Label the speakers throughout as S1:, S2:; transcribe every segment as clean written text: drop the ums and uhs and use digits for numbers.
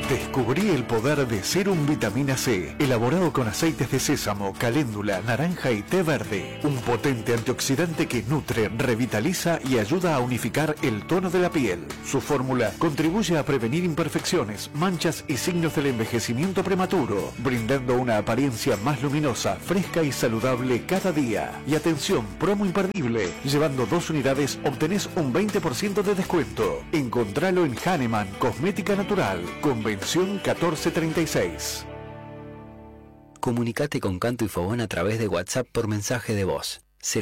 S1: Descubrí el poder de Serum Vitamina C, elaborado con aceites de sésamo, caléndula, naranja y té verde. Un potente antioxidante que nutre, revitaliza y ayuda a unificar el tono de la piel. Su fórmula contribuye a prevenir imperfecciones, manchas y signos del envejecimiento prematuro, brindando una apariencia más luminosa, fresca y saludable cada día. Y atención, promo imperdible. Llevando 2 unidades obtenés un 20% de descuento. Encontralo en Hahnemann Cosmética Natural, Convención 1436.
S2: Comunicate con Canto y Fogón a través de WhatsApp por mensaje de voz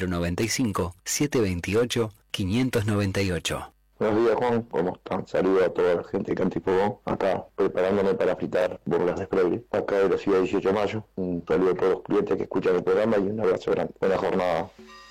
S2: 095-728-598.
S3: Buenos días, Juan, ¿cómo están? Saludos a toda la gente de Canto y Fogón, acá preparándome para fritar burlas de Freire, acá de la ciudad 18 de mayo. Un saludo a todos los clientes que escuchan el programa y un abrazo grande. Buena jornada.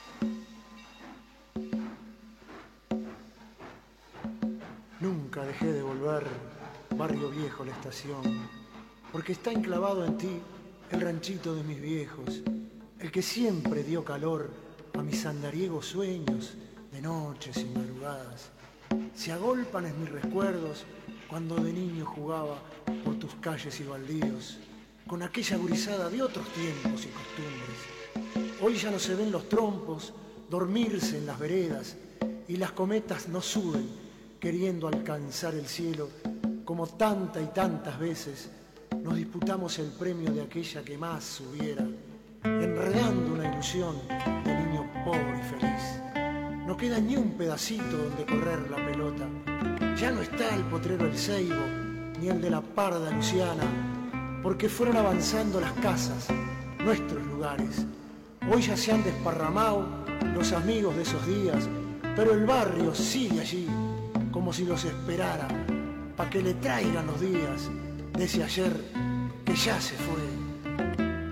S4: Nunca dejé de volver, barrio viejo la estación, porque está enclavado en ti el ranchito de mis viejos, el que siempre dio calor a mis andariegos sueños de noches y madrugadas. Se agolpan en mis recuerdos cuando de niño jugaba por tus calles y baldíos, con aquella gurizada de otros tiempos y costumbres. Hoy ya no se ven los trompos dormirse en las veredas y las cometas no suben queriendo alcanzar el cielo, como tantas y tantas veces nos disputamos el premio de aquella que más subiera, enredando una ilusión de niño pobre y feliz. No queda ni un pedacito donde correr la pelota, ya no está el potrero El Ceibo, ni el de la Parda Luciana, porque fueron avanzando las casas, nuestros lugares. Hoy ya se han desparramado los amigos de esos días, pero el barrio sigue allí, como si los esperara, pa' que le traigan los días de ese ayer que ya se fue.